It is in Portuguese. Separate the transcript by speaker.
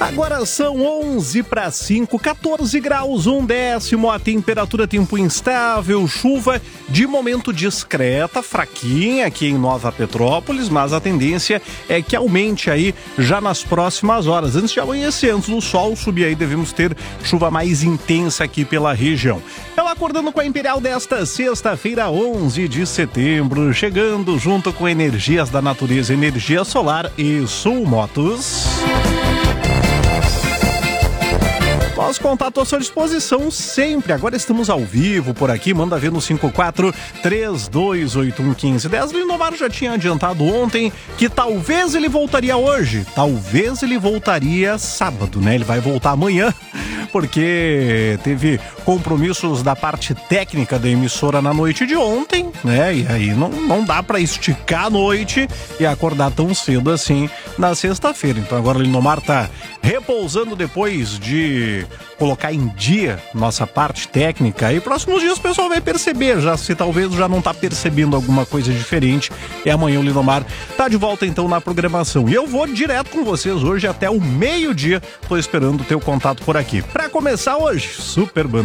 Speaker 1: Agora são 11:05, 14 graus, 1 décimo, a temperatura, tempo instável, chuva de momento discreta, fraquinha aqui em Nova Petrópolis, mas a tendência é que aumente aí já nas próximas horas. Antes de amanhecer, antes do sol subir aí, devemos ter chuva mais intensa aqui pela região. Eu acordando com a Imperial desta sexta-feira, 11 de setembro, chegando junto com energias da natureza, energia solar e Sul Motos. Nosso contato à sua disposição sempre. Agora estamos ao vivo por aqui. Manda ver no 54-3281-1510. O Lindomar já tinha adiantado ontem que talvez ele voltaria hoje. Talvez ele voltaria sábado, né? Ele vai voltar amanhã, porque teve compromissos da parte técnica da emissora na noite de ontem, né? E aí não dá pra esticar a noite e acordar tão cedo assim na sexta-feira. Então agora o Lindomar tá repousando depois de colocar em dia nossa parte técnica, e próximos dias o pessoal vai perceber já, se talvez já não tá percebendo alguma coisa diferente, e amanhã o Lindomar tá de volta então na programação. E eu vou direto com vocês hoje até o meio-dia, tô esperando o teu contato por aqui. Pra começar hoje, Super Banda.